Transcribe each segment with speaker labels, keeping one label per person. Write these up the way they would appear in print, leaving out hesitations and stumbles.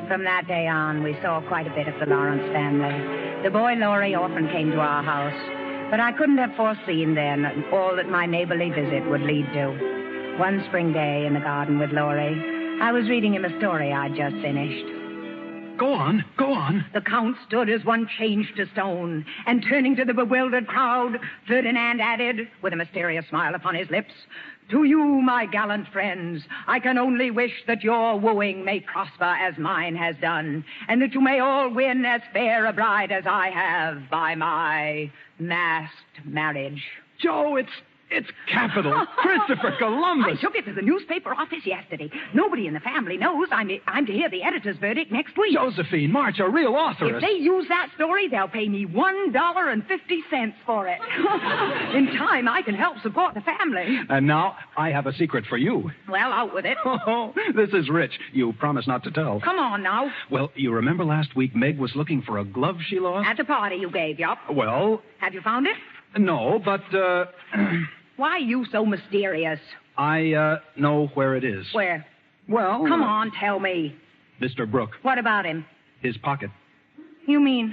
Speaker 1: From that day on, we saw quite a bit of the Lawrence family. The boy Laurie often came to our house, but I couldn't have foreseen then all that my neighborly visit would lead to. One spring day in the garden with Laurie, I was reading him a story I'd just finished.
Speaker 2: Go on.
Speaker 1: The Count stood as one changed to stone, and turning to the bewildered crowd, Ferdinand added, with a mysterious smile upon his lips, "To you, my gallant friends, I can only wish that your wooing may prosper as mine has done, and that you may all win as fair a bride as I have by my masked marriage."
Speaker 2: Joe, it's capital. Christopher Columbus.
Speaker 1: I took it to the newspaper office yesterday. Nobody in the family knows I'm to hear the editor's verdict next week.
Speaker 2: Josephine March, a real authoress.
Speaker 1: If they use that story, they'll pay me $1.50 for it. In time, I can help support the family.
Speaker 2: And now, I have a secret for you.
Speaker 1: Well, out with it.
Speaker 2: Oh, this is rich. You promise not to tell.
Speaker 1: Come on now.
Speaker 2: Well, you remember last week Meg was looking for a glove she lost?
Speaker 1: At the party you gave, yup.
Speaker 2: Well...
Speaker 1: Have you found it?
Speaker 2: No, but,
Speaker 1: Why are you so mysterious?
Speaker 2: I, know where it is.
Speaker 1: Where?
Speaker 2: Well...
Speaker 1: Come on, tell me.
Speaker 2: Mr. Brooke.
Speaker 1: What about him?
Speaker 2: His pocket.
Speaker 1: You mean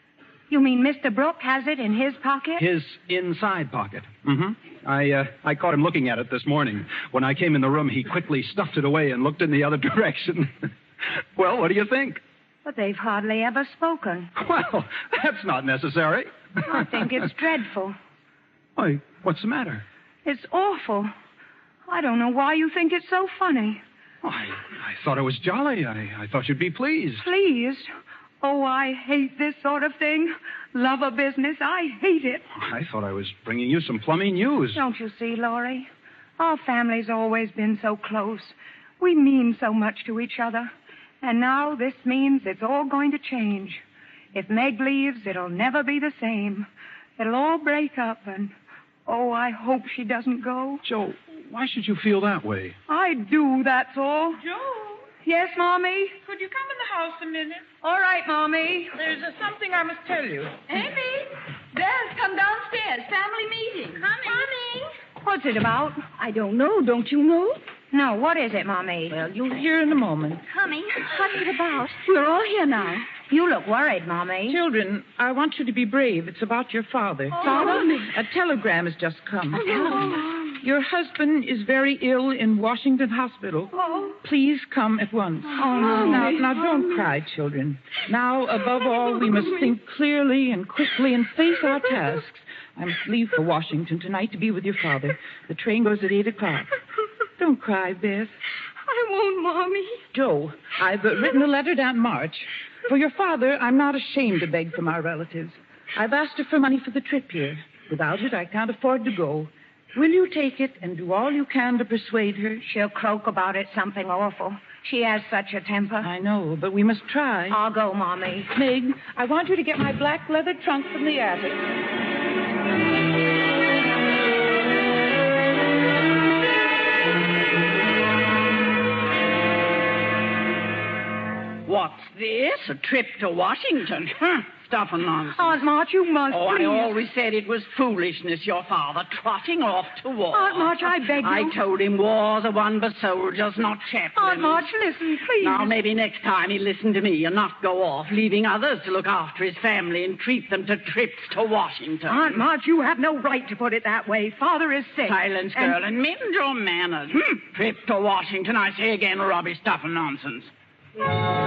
Speaker 1: Mr. Brooke has it in his pocket?
Speaker 2: His inside pocket. Mm-hmm. I caught him looking at it this morning. When I came in the room, he quickly stuffed it away and looked in the other direction. Well, what do you think?
Speaker 1: But they've hardly ever spoken.
Speaker 2: Well, that's not necessary.
Speaker 1: I think it's dreadful.
Speaker 2: Why, what's the matter?
Speaker 1: It's awful. I don't know why you think it's so funny.
Speaker 2: Oh, I thought it was jolly. I thought you'd be pleased.
Speaker 1: Pleased? Oh, I hate this sort of thing. Lover business, I hate it.
Speaker 2: I thought I was bringing you some plummy news.
Speaker 1: Don't you see, Laurie? Our family's always been so close. We mean so much to each other. And now this means it's all going to change. If Meg leaves, it'll never be the same. It'll all break up and... Oh, I hope she doesn't go.
Speaker 2: Joe, why should you feel that way?
Speaker 1: I do, that's all.
Speaker 3: Joe?
Speaker 1: Yes, Mommy?
Speaker 3: Could you come in the house a minute?
Speaker 1: All right, Mommy.
Speaker 3: There's something I must tell you.
Speaker 4: Amy, Beth, come downstairs. Family meeting. Coming.
Speaker 1: What's it about?
Speaker 4: I don't know. Don't you know?
Speaker 1: No, what is it, Mommy?
Speaker 3: Well, you'll hear in a moment.
Speaker 4: Coming. What's it about? We're all here now.
Speaker 1: You look worried, Mommy.
Speaker 3: Children, I want you to be brave. It's about your father.
Speaker 4: Father?
Speaker 3: A telegram has just come.
Speaker 4: Oh.
Speaker 3: Your husband is very ill in Washington Hospital.
Speaker 4: Oh.
Speaker 3: Please come at once.
Speaker 4: Oh,
Speaker 3: Now, don't cry, children. Now, above all, we must think clearly and quickly and face our tasks. I must leave for Washington tonight to be with your father. The train goes at 8 o'clock. Don't cry, Beth.
Speaker 4: I won't, Mommy.
Speaker 3: Joe, I've written a letter to Aunt March. For your father, I'm not ashamed to beg from our relatives. I've asked her for money for the trip here. Without it, I can't afford to go. Will you take it and do all you can to persuade her?
Speaker 1: She'll croak about it something awful. She has such a temper.
Speaker 3: I know, but we must try.
Speaker 1: I'll go, Mommy.
Speaker 3: Meg, I want you to get my black leather trunk from the attic.
Speaker 5: What's this? A trip to Washington? Stuff and nonsense.
Speaker 1: Aunt March, you must
Speaker 5: Oh,
Speaker 1: please.
Speaker 5: I always said it was foolishness, your father trotting off to war.
Speaker 1: Aunt March, I beg you.
Speaker 5: I told him wars are won by soldiers, not chaplains.
Speaker 1: Aunt March, listen, please.
Speaker 5: Now, maybe next time he'll listen to me and not go off, leaving others to look after his family and treat them to trips to Washington.
Speaker 1: Aunt March, you have no right to put it that way. Father is sick.
Speaker 5: Silence, girl, and mend your manners. Trip to Washington, I say again, rubbish stuff and nonsense.